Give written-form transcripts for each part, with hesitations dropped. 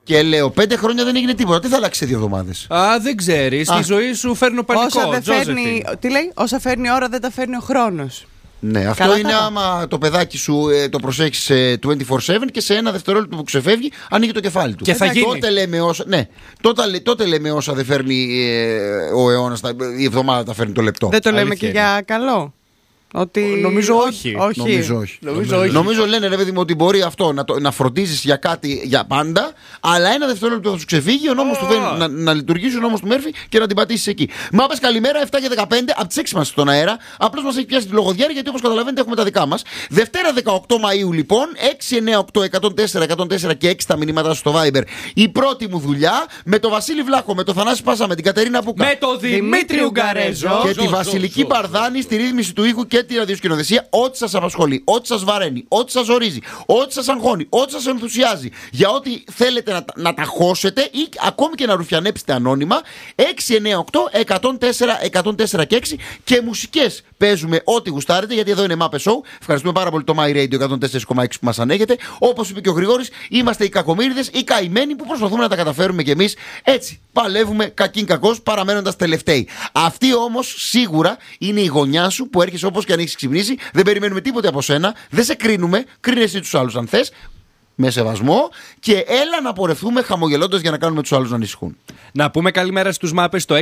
Και λέω 5 χρόνια δεν έγινε τίποτα. Τι θα αλλάξει σε 2 εβδομάδες? Δεν ξέρεις. Στη ζωή σου φέρνω πανικό. Τι λέει, όσα φέρνει ώρα δεν τα φέρνει ο χρόνος. Ναι, αυτό είναι άμα το παιδάκι σου το προσέχεις 24/7 και σε ένα δευτερόλεπτο που ξεφεύγει ανοίγει το κεφάλι του. Και θα γίνει. Τότε λέμε όσα δεν φέρνει ο αιώνας, η εβδομάδα τα φέρνει το λεπτό. Δεν το λέμε και για καλό? Νομίζω όχι. Νομίζω λένε ρε παιδί μου ότι μπορεί αυτό να φροντίζεις για κάτι για πάντα, αλλά ένα δευτερόλεπτο θα σου ξεφύγει ο νόμος του να λειτουργήσει ο νόμος του Μέρφυ και να την πατήσεις εκεί. Μάπες καλημέρα, 7 και 15, από τις 6 μας στον αέρα. Απλώς μας έχει πιάσει τη λογοδιάρη γιατί όπως καταλαβαίνετε έχουμε τα δικά μας. Δευτέρα 18 Μαΐου λοιπόν, 698-104-104 και 6 τα μηνύματα στο Viber. Η πρώτη μου δουλειά με το Βασίλη Βλάχο, με το Θανάση Πάσα, με την Κατερίνα Πούκα. Με το Δημήτρη Ουγγαρέζο. Και τη Βασιλική Μπαρδάνη στη ρύθμιση του ήχου και τη ραδιοσκηνοθεσία. Ό,τι σας απασχολεί, ό,τι σας βαραίνει, ό,τι σας ζορίζει, ό,τι σας αγχώνει, ό,τι σας ενθουσιάζει, για ό,τι θέλετε να τα χώσετε ή ακόμη και να ρουφιανέψετε ανώνυμα. 698-104-104 και 6 και μουσικές παίζουμε ό,τι γουστάρετε, γιατί εδώ είναι Μάπε Show. Ευχαριστούμε πάρα πολύ το My Radio 104,6 που μας ανέχετε. Όπως είπε και ο Γρηγόρης, είμαστε οι κακομοίριδες, οι καημένοι που προσπαθούμε να τα καταφέρουμε κι εμείς. Έτσι παλεύουμε κακήν κακώς, παραμένοντας τελευταίοι. Αυτή όμως σίγουρα είναι η γωνιά σου που έρχεσαι όπως και αν έχεις ξυπνήσει. Δεν περιμένουμε τίποτε από σένα. Δεν σε κρίνουμε. Κρίνε εσύ τους άλλους αν θες. Με σεβασμό. Και έλα να πορευθούμε χαμογελώντας για να κάνουμε τους άλλους να ανησυχούν. Να πούμε καλημέρα στους Μάπες στο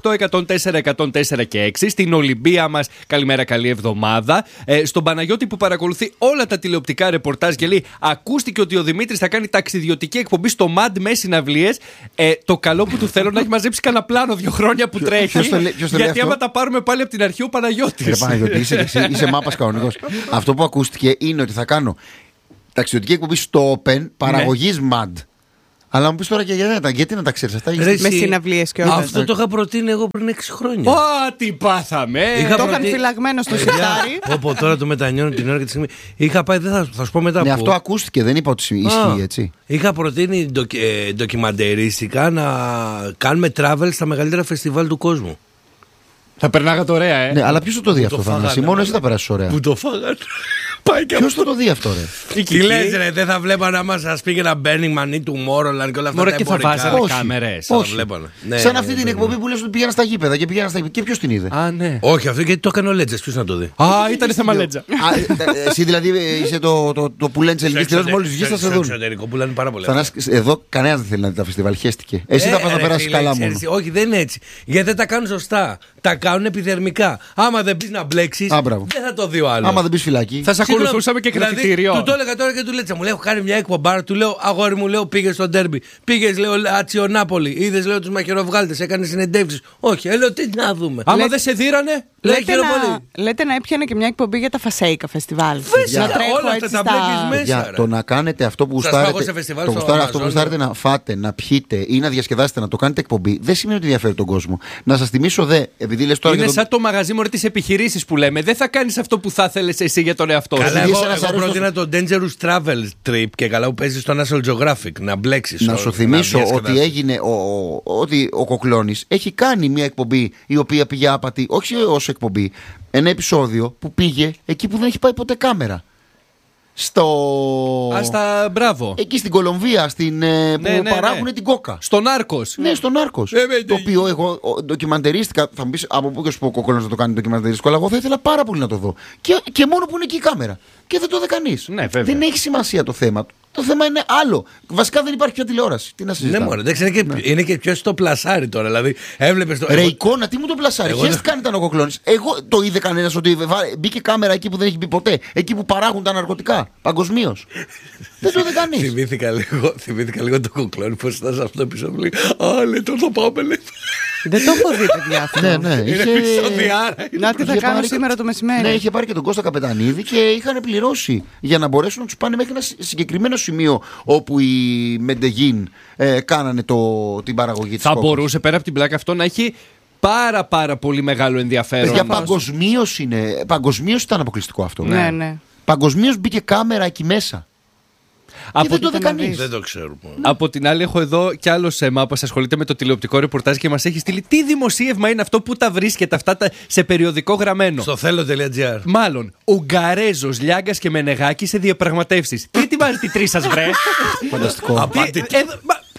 698-104-104 και 6. Στην Ολυμπία μας καλημέρα, καλή εβδομάδα. Στον Παναγιώτη που παρακολουθεί όλα τα τηλεοπτικά ρεπορτάζ και λέει: ακούστηκε ότι ο Δημήτρης θα κάνει ταξιδιωτική εκπομπή στο MAD με συναυλίες. Το καλό που του θέλω να έχει μαζέψει κανένα πλάνο 2 χρόνια που τρέχει. Γιατί άμα τα πάρουμε πάλι από την αρχή, ο Παναγιώτης. Παναγιώτη, είσαι μάπας κανονικός. Αυτό που ακούστηκε είναι ότι θα κάνω ταξιδιωτική εκπομπή στο Open παραγωγής MAD. Αλλά μου πεις τώρα και γιατί να τα ξέρεις αυτά. Με συναυλίες και όλα. Αυτό το είχα προτείνει εγώ πριν 6 χρόνια. Τι πάθαμε! Το είχαν φυλαγμένο στο σιτάρι. Όπω τώρα το μετανιώνω την ώρα και τη στιγμή. Είχα πάει, θα σου πω μετά. Ναι, αυτό ακούστηκε, δεν είπα ότι ισχύει έτσι. Είχα προτείνει ντοκιμαντερίστικα να κάνουμε travel στα μεγαλύτερα φεστιβάλ του κόσμου. Θα περνάγατε ωραία, Ναι, αλλά ποιος θα το δει αυτό, Θανάση? Μόνο εσύ θα περάσεις ωραία. Που το φάγανε. Ποιος θα το δει αυτό, ρε? Τι λες, ρε, δεν θα βλέπανε άμα σας πήγε ένα Burning Man ή του Tomorrowland και όλα αυτά. Μωρέ, και θα βάζανε κάμερες. Όχι. Σαν αυτή την εκπομπή που λες ότι πήγαινα στα γήπεδα και ποιος την είδε? Ναι. Όχι, αυτό γιατί το έκανε ο Λέτζας, ποιος να το δει? Ήταν θέμα Λέτζα. Εσύ δηλαδή είσαι το που λένε της ελληνικής τηλεόρασης, μόλις βγεις θα σε δουν. Εξωτερικό που λένε πάρα πολύ. Εδώ κανένας δεν θέλει να δει τα φεστιβάλ, χέστηκε. Εσύ θα πας να περάσεις καλά μόνο. Όχι, δεν είναι έτσι. Γιατί δεν τα κάνουν σωστά. Τα κάνουν επιδερμικά. Άμα δεν πεις να μπλέξεις, δεν θα το δει ο άλλος. Άμα δεν πεις φυλάκι. Θα σε ακολουθούσαμε και κρατητήριο. Του το έλεγα τώρα και του Λέτσα. Μου λέει: έχω κάνει μια εκπομπάρα. Του λέω: αγόρι μου, λέω, πήγες στο ντέρμπι. Πήγες, λέω, Άτσιο Νάπολη. Είδες, λέω, τους μαχαιροβγάλτες. Έκανε συνεντεύξεις. Όχι, λέω, τι να δούμε. Άμα δεν σε δίρανε. Λέτε να έπιανε και μια εκπομπή για τα Φασέικα φεστιβάλ. Φυσικά, όλα αυτά τα μπλέκεις μέσα. Για το να κάνετε αυτό που γουστάρετε να φάτε, να πιείτε ή να διασκεδάσετε, να το κάνετε εκπομπή, δεν σημαίνει ότι ενδιαφέρει τον κόσμο. Να σας θυμίσω επειδή λες τώρα. Είναι σαν το μαγαζί μου της επιχειρήσεις που λέμε. Δεν θα κάνεις αυτό που θα θέλεις εσύ για τον εαυτό σου. Καλά, εγώ πρότεινα το Dangerous Travel Trip και καλά που παίζει στο National Geographic να μπλέξεις. Να σου θυμίσω ότι έγινε ότι ο Κοκλώνης έχει κάνει μια εκπομπή η οποία πήγε άπατη, όχι ως εκπομπή, ένα επεισόδιο που πήγε εκεί που δεν έχει πάει ποτέ κάμερα. Μπράβο. Εκεί στην Κολομβία, που παράγουν την κόκα. Στον Νάρκος. Ναι, στον Νάρκος. Το οποίο εγώ ντοκιμαντερίστηκα. Θα μου πεις από πού και σου πω ο Κοκκόλος να το κάνει ντοκιμαντερίστικο, αλλά εγώ θα ήθελα πάρα πολύ να το δω. Και μόνο που είναι εκεί η κάμερα. Και δεν το είδε κανείς. Ναι, δεν έχει σημασία το θέμα. Το θέμα είναι άλλο. Βασικά δεν υπάρχει πια τηλεόραση. Τι να συζητάμε. Ναι, μόνο. Είναι και ποιος το πλασάρει τώρα. Δηλαδή, έβλεπες το. Ρε εικόνα, τι μου το πλασάρει. Χαίστηκαν ήταν ο Κοκλώνης. Εγώ το είδε κανένας ότι μπήκε κάμερα εκεί που δεν έχει μπει ποτέ. Εκεί που παράγουν τα ναρκωτικά. Παγκοσμίως. Δεν το είδε κανείς. Θυμήθηκα λίγο το Κοκλώνη. Πώς ήταν σε αυτό το επεισόδιο. Α, λέει το πάμε, λέει. Δεν το έχω δει, παιδιά. Αυτό. Ναι. Είναι επεισοδιάρα. Να τι θα κάνω σήμερα το μεσημέρι. Ναι, είχε πάρει και τον Κώστα Καπετανίδη και είχαν πληρώσει για να μπορέσουν να τους πάνε μέχρι ένα συγκεκριμένο σημείο όπου οι Μεντεγίν κάνανε την παραγωγή της. Θα μπορούσε πέρα από την πλάκα αυτό να έχει πάρα πολύ μεγάλο ενδιαφέρον. Για παγκοσμίως ήταν αποκλειστικό αυτό. Ναι. Παγκοσμίως μπήκε κάμερα εκεί μέσα. Δεν το είδε κανείς. Δεν το ξέρουμε. Από την άλλη, έχω εδώ κι άλλο Μάπα ασχολείται με το τηλεοπτικό ρεπορτάζ και μας έχει στείλει τι δημοσίευμα είναι αυτό που τα βρίσκεται αυτά σε περιοδικό γραμμένο. Στο θέλω.gr. Μάλλον, Ουγγαρέζος, Λιάγκας και Μενεγάκη σε διαπραγματεύσεις. Τι ετοιμάζετε οι τρεις σας, βρε? Φανταστικό.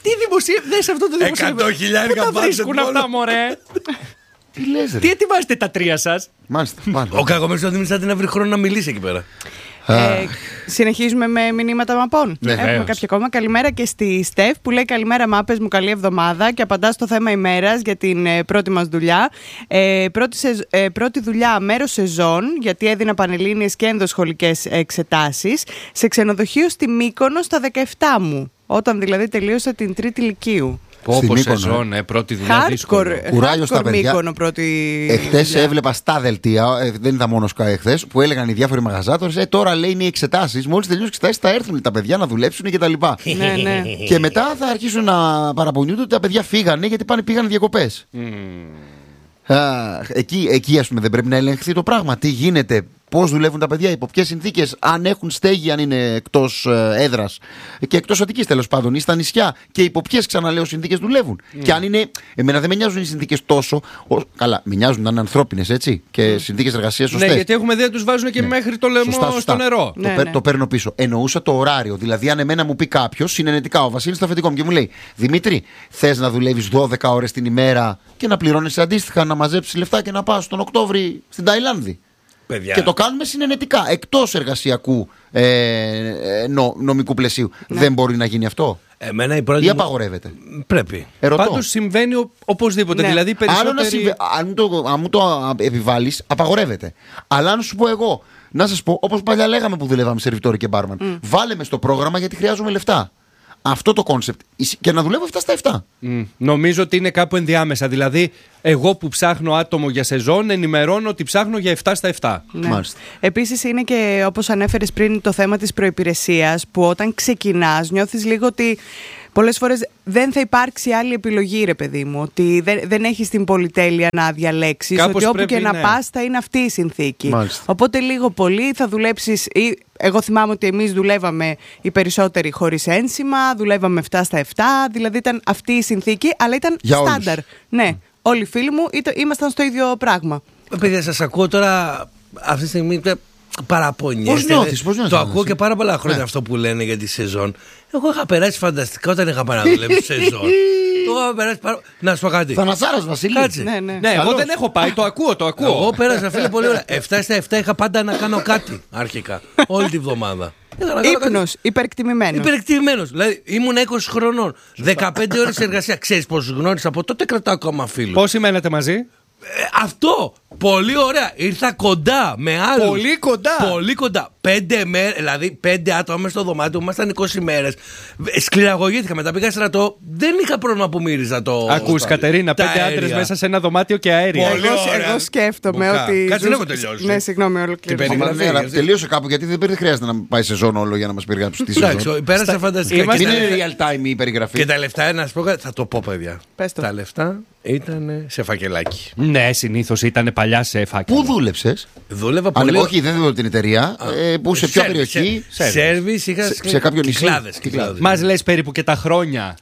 Τι δημοσίευση, αυτό το δημοσίευση. 100.000 Πού τα βρίσκουν αυτά, μωρέ. Τι λες, ρε. Τι ετοιμάζετε τα τρία σας? Μάλιστα. Ο Κακομοίρης ο Δημήτρης θα την να βρει χρόνο να μιλήσει εκεί πέρα. Συνεχίζουμε με μηνύματα μαπών. Ναι, Έχουμε βεβαίως. κάποια ακόμα. Καλημέρα και στη Στεφ που λέει: καλημέρα, μάπες μου, καλή εβδομάδα. Και απαντά στο θέμα ημέρας για την πρώτη μας δουλειά. Πρώτη δουλειά μέρος σεζόν, γιατί έδινα πανελλήνιες και ενδοσχολικές εξετάσεις, σε ξενοδοχείο στη Μύκονο στα 17 μου. Όταν δηλαδή τελείωσα την τρίτη λυκείου. Στη Όπως Μύκονο, σεζόν, πρώτη δουλειά δύσκολο. Κουράγιο στα παιδιά. Μύκονο πρώτη. Εχθές δουλειά. έβλεπα στα δελτία, δεν ήταν μόνο εχθές, που έλεγαν οι διάφοροι μαγαζάτορες, τώρα λέει είναι οι εξετάσεις. Μόλις τελειώσουν οι εξετάσεις, θα έρθουν τα παιδιά να δουλέψουν κτλ. Ναι, ναι. Και μετά θα αρχίσουν να παραπονιούνται ότι τα παιδιά φύγανε γιατί πήγαν διακοπές. Εκεί ας πούμε δεν πρέπει να ελεγχθεί το πράγμα. Τι γίνεται, πώς δουλεύουν τα παιδιά, υπό ποιες συνθήκες, αν έχουν στέγη, αν είναι εκτός έδρας και εκτός Αττικής τέλος πάντων ή στα νησιά, και υπό ποιες, ξαναλέω, συνθήκες δουλεύουν. Και αν είναι. Εμένα δεν με νοιάζουν οι συνθήκες τόσο. Καλά, με νοιάζουν να είναι ανθρώπινες, έτσι, και συνθήκες εργασίας σωστές. Ναι, γιατί έχουμε δει να τους βάζουν και μέχρι το λαιμό Σωστά. στο νερό. Ναι, Το παίρνω πίσω. Εννοούσα το ωράριο. Δηλαδή, αν εμένα μου πει κάποιος συνενετικά, ο Βασίλης στο αφεντικό μου, και μου λέει: Δημήτρη, θες να δουλεύεις 12 ώρες την ημέρα και να πληρώνεις αντίστοιχα, να μαζέψεις λεφτά και να πας τον Οκτώβρη στην Ταϊλάνδη. Παιδιά. Και το κάνουμε συνενετικά, εκτός εργασιακού νομικού πλαισίου. Δεν μπορεί να γίνει αυτό. Εμένα η πρώτη. Ή απαγορεύεται. Πρέπει. Ερωτώ. Πάντως συμβαίνει οπωσδήποτε. Ναι. Δηλαδή Άλλο περισσότεροι. αν μου το επιβάλλεις, απαγορεύεται. Αλλά αν σου πω εγώ, να σας πω, όπως παλιά λέγαμε που δουλεύαμε σερβιτόροι και μπάρμαν, βάλε με στο πρόγραμμα γιατί χρειάζομαι λεφτά. Αυτό το κόνσεπτ. Και να δουλεύω 7 στα 7. Νομίζω ότι είναι κάπου ενδιάμεσα. Δηλαδή, εγώ που ψάχνω άτομο για σεζόν, ενημερώνω ότι ψάχνω για 7 στα 7. Ναι. Μάλιστα. Επίσης είναι και, όπως ανέφερες πριν, το θέμα της προϋπηρεσίας, που όταν ξεκινάς νιώθεις λίγο ότι πολλές φορές δεν θα υπάρξει άλλη επιλογή, ρε παιδί μου. Ότι δεν έχεις την πολυτέλεια να διαλέξεις. Κάπως ότι όπου πρέπει, και να ναι. πας θα είναι αυτή η συνθήκη. Μάλιστα. Οπότε λίγο πολύ θα δουλέψεις. Εγώ θυμάμαι ότι εμείς δουλεύαμε οι περισσότεροι χωρίς ένσημα, δουλεύαμε 7 στα 7. Δηλαδή ήταν αυτή η συνθήκη, αλλά ήταν Για όλους. στάνταρ. Ναι, όλοι οι φίλοι μου ήμασταν στο ίδιο πράγμα. Παιδιά, σας ακούω τώρα αυτή τη στιγμή. Παραπονιέστε. Πώς νιώθεις, Το ακούω και πάρα πολλά χρόνια αυτό που λένε για τη σεζόν. Εγώ είχα περάσει φανταστικά όταν είχα πάει να δουλεύει σεζόν. Εγώ είχα περάσει να σου πω κάτι. Θανασάρας, Βασίλη. Κάτσε. Ναι. Ναι, εγώ Καλώς. δεν έχω πάει, το ακούω. Εγώ πέρασα, φίλε, πολύ ωραία. 7 στα 7 είχα πάντα να κάνω κάτι αρχικά. Όλη τη βδομάδα. Ύπνος, υπερεκτιμημένος. Υπερεκτιμημένος. Δηλαδή ήμουν 20 χρονών. 15 ώρες εργασία. Ξέρεις πόσους γνώρισα από τότε, κρατάω ακόμα φίλους. Πόσοι μένετε μαζί? Αυτό! Πολύ ωραία! Ήρθα κοντά με άλλους. Πολύ κοντά. Πολύ κοντά. 5 μέρες, δηλαδή 5 άτομα μέσα στο δωμάτιο μου, ήμασταν 20 μέρες. Σκληραγωγήθηκα. Μετά πήγα στρατό. Δεν είχα πρόβλημα που μύριζα το. Ακούς, Κατερίνα, 5 άντρες μέσα σε ένα δωμάτιο και αέρια. Πολύ ωραία. Εγώ σκέφτομαι Μπουκά. ότι. Κάτσε να έχω τελειώσει. Ναι, συγγνώμη, ολοκλήρωσα. Την Ναι, αλλά τελείωσε κάπου γιατί δεν χρειάζεται να πάει σεζόν όλο για να μας περιγράψει τη Εντάξει, σεζόν. πέρασα φανταστικά. Είμαστε- Μην Και τα- είναι real time η περιγραφή. Και τα λεφτά, να σου πω κάτι, θα το πω, παιδιά. Πες το. Τα λεφτά ήταν σε φακελάκι. Ναι, συνήθως ήταν παλιά σε φάκελο. Πού δούλεψες? Δούλευα Αν πολύ. όχι, δεν δούλευε την εταιρεία. Που σε ποια περιοχή? Σέρβις είχα σε κάποιο νησί. Κυκλάδες. Μας λες περίπου και τα χρόνια.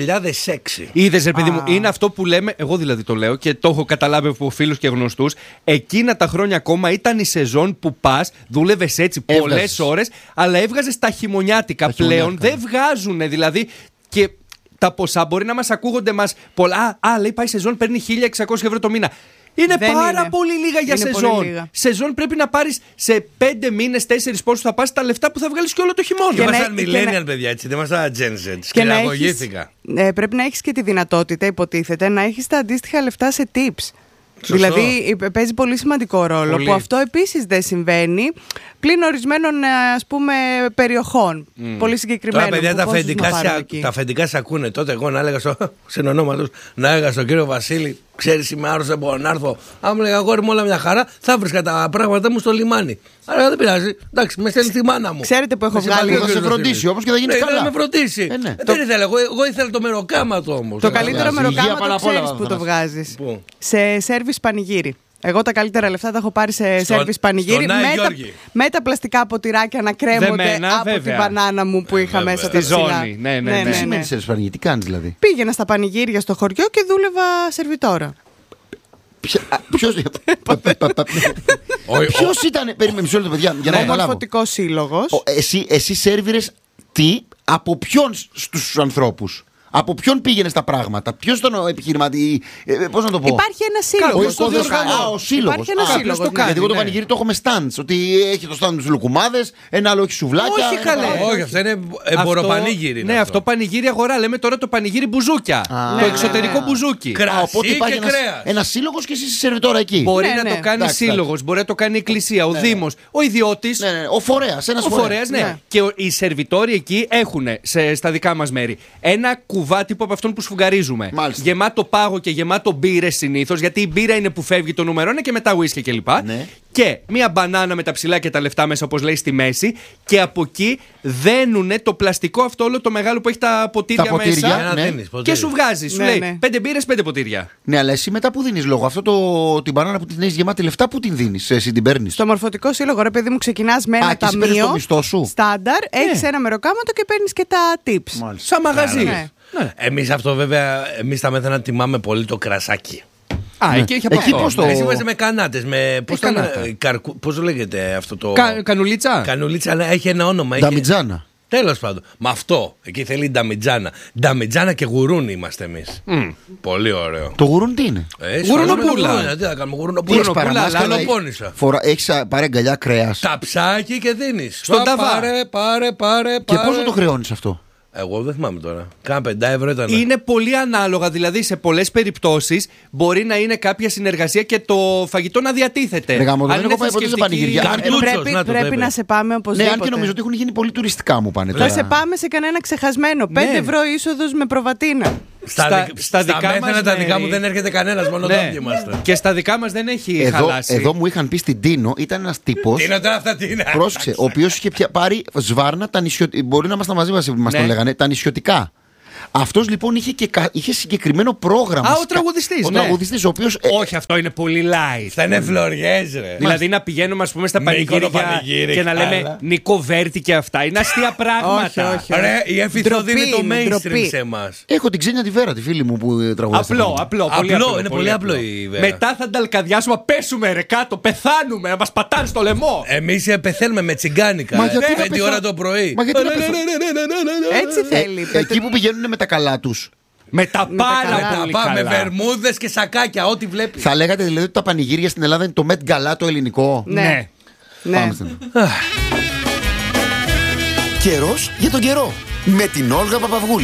2006. Είδες, ρε παιδί μου, είναι αυτό που λέμε, εγώ δηλαδή το λέω και το έχω καταλάβει από φίλους και γνωστούς. Εκείνα τα χρόνια ακόμα ήταν η σεζόν που πας, δούλευες έτσι Έβγαζες. πολλές ώρες, αλλά έβγαζες τα χειμωνιάτικα. Τα Πλέον χειμωνιάτικα. δεν βγάζουνε δηλαδή. Και τα ποσά μπορεί να μας ακούγονται μας πολλά. Λέει πάει σεζόν, παίρνει 1.600 ευρώ το μήνα. Είναι Δεν πάρα είναι. πολύ λίγα για Είναι πολύ σεζόν. λίγα. Σεζόν πρέπει να πάρεις σε 5 μήνες, 4 πόσους θα πας τα λεφτά που θα βγάλεις και όλο το χειμώνα. Και Ήμασταν να- millennial, παιδιά, έτσι. Δεν ήμασταν Gen Z. Και να έχεις, Σκληραγωγήθηκα. πρέπει να έχεις και τη δυνατότητα, υποτίθεται, να έχεις τα αντίστοιχα λεφτά σε tips. Σωστό. Δηλαδή παίζει πολύ σημαντικό ρόλο, Πολύ. που αυτό επίσης δεν συμβαίνει πλην ορισμένων, ας πούμε, περιοχών. Πολύ συγκεκριμένων. Τώρα, παιδιά, που πόσους να πάρουν εκεί. τα αφεντικά σε ακούνε. Τότε εγώ να έλεγα συνονόματος, να έλεγα στον κύριο Βασίλη, ξέρεις, είμαι άρρωστος, δεν μπορώ να έρθω. Αν μου έλεγα αγόρι μου όλα μια χαρά, θα βρίσκα τα πράγματα μου στο λιμάνι. Άρα δεν πειράζει. Εντάξει, με στέλνει τη μάνα μου. Ξέρετε που έχω Με βγάλει- συμπαθεί ο Θα σε κύριος φροντίσει Βασίλης. όμως και θα γίνεις Ναι, καλά. να με φροντίσει. Ναι. Δεν ήθελα. Εγώ ήθελα το μεροκάματο όμως. Το καλύτερο Υγεία μεροκάματο πάνω απ' όλα, ξέρεις που το Θανάση. βγάζεις. Πού? Σε σέρβις πανηγύρι. Εγώ τα καλύτερα λεφτά τα έχω πάρει σε Στον- σέρβις πανηγύρι στον Άι με, Γιώργη. με τα πλαστικά ποτηράκια να κρέμονται Δεμένα, από βέβαια. την μπανάνα μου που είχα βέβαια. μέσα Στη τα ψηλά. ζώνη. Ναι. Τι σημαίνει σε Ισπανία, τι κάνεις δηλαδή? Πήγαινα στα πανηγύρια στο χωριό και δούλευα σερβιτόρα. Ποιος ήταν. Περίμενε μισό λεπτό, παιδιά, για να καταλάβω. Ομορφωτικός σύλλογος. Εσύ σέρβιρες τι, από ποιον στους ανθρώπους? Από ποιον πήγαινε στα πράγματα, ποιο ήταν ο επιχειρηματή, πώς να το πω. Υπάρχει ένα σύλλογο. Ο σύλλογος. Υπάρχει ένα σύλλογο. Γιατί εγώ το πανηγύρι το έχω με stands. Ότι έχει το stand με τους λουκουμάδες, ένα άλλο έχει σουβλάκια. Όχι καλέ. Όχι, αυτό είναι εμποροπανήγυρι. Ναι, αυτό πανηγύρι αγορά. Λέμε τώρα το πανηγύρι μπουζούκια. Το εξωτερικό μπουζούκι. Οπότε υπάρχει ένα σύλλογο και εσύ είσαι σερβιτόρα εκεί. Μπορεί να το κάνει σύλλογος, μπορεί να το κάνει η εκκλησία, ο Δήμος, ο ιδιώτης. Ο φορέας, ένας φορέας. Ναι. Και οι σερβιτόροι εκεί έχουν στα δικά μας μέρη ένα κουβά τύπου από αυτόν που σφουγγαρίζουμε. Μάλιστα. Γεμάτο πάγο και γεμάτο μπύρες συνήθως, γιατί η μπύρα είναι που φεύγει το νούμερο 1 και μετά ουίσκι κλπ. Ναι. Και μία μπανάνα με τα ψηλά και τα λεφτά μέσα, όπως λέει, στη μέση. Και από εκεί δένουνε το πλαστικό αυτό όλο το μεγάλο που έχει τα ποτήρια μέσα. Ναι. Και σου βγάζει, σου λέει 5 μπύρες, 5 ποτήρια. Ναι, αλλά εσύ μετά που δίνεις λόγο, την μπανάνα που την έχεις γεμάτη λεφτά, που την δίνεις, εσύ την παίρνεις. Στο μορφωτικό σύλλογο, ρε παιδί μου, ξεκινάς με ένα ταμείο. Το μισθό σου. Στάνταρ, έχεις ένα μεροκάματο και παίρνεις και τα tips. Μάλιστα. Σαν μαγαζί. Ναι. Εμείς αυτό βέβαια, εμείς τα μέθανα τιμάμε πολύ το κρασάκι. Εκεί έχει από Εκεί αυτό. πώς το. Εσύ είμαστε με κανάτες, κανάτα. πώς το λέγεται αυτό το. Κανουλίτσα. Κανουλίτσα, αλλά έχει ένα όνομα. Νταμιτζάνα. Τέλος πάντων. Με αυτό. Εκεί θέλει νταμιτζάνα. Νταμιτζάνα και γουρούνι είμαστε εμείς. Πολύ ωραίο. Το γουρούν τι είναι. Γουρουνοπούλα. Τι θα κάνουμε, γουρουνοπούλα. Καλοπόνησα. Έχεις πάρει αγκαλιά κρέας. Ταψάκι και δίνεις. Στον ταβά. Πάρε. Και πόσο το χρεώνεις αυτό. Εγώ δεν θυμάμαι τώρα. Κάνα 5 ευρώ ήταν. Είναι πολύ ανάλογα, δηλαδή σε πολλές περιπτώσεις μπορεί να είναι κάποια συνεργασία και το φαγητό να διατίθεται. Δεν έχω πάει ποτέ σε πανηγυριά. Πρέπει να σε πάμε οπωσδήποτε. Ναι, αν και νομίζω ότι έχουν γίνει πολύ τουριστικά μου πάνε. Θα σε πάμε σε κανένα ξεχασμένο. 5 ευρώ είσοδος με προβατίνα. Στα δικά μας, τα δικά μου δεν έρχεται κανένας, μόνο εδώ είμαστε. Και στα δικά μας δεν έχει χαλάσει. Εδώ μου είχαν πει στην Τίνο, ήταν ένας τύπος. Τι είναι τώρα αυτά, τι είναι. Πρόσεξε, ο οποίος είχε πάρει σβάρνα τα νησιωτικά. Μπορεί να ήμασταν μαζί μας το λέγανε, τα νησιωτικά. Αυτός λοιπόν είχε συγκεκριμένο πρόγραμμα. Ο τραγουδιστής. Ο τραγουδιστής, ο οποίος. Όχι, αυτό είναι πολύ live. Θα είναι φλωριές, ρε. Δηλαδή να πηγαίνουμε, ας πούμε, στα πανηγύρια και να λέμε Νικό Βέρτη και αυτά. Είναι αστεία πράγματα. Όχι. Ρε, η Εύη δίνει το mainstream σε εμάς. Έχω την Ξένια τη Βέρα, τη φίλη μου που τραγουδάει. Απλό. Είναι πολύ απλό η Βέρα. Μετά θα ταλκαδιάσουμε, πέσουμε ρε κάτω, πεθάνουμε, να μας πατάνε στο λαιμό. Εμείς πεθαίνουμε με τσιγκάνικα. 5 ώρα το πρωί. Μα γιατί Έτσι θέλει. εκεί που πηγαίνουν με τα καλά τους. Με τα πάρα πολύ καλά. Με βερμούδες και σακάκια, ό,τι βλέπεις. Θα λέγατε δηλαδή ότι τα πανηγύρια στην Ελλάδα είναι το Met Gala το ελληνικό. Ναι. Πάμε στην. Καιρός για τον καιρό. Με την Όλγα Παπαυγούλη.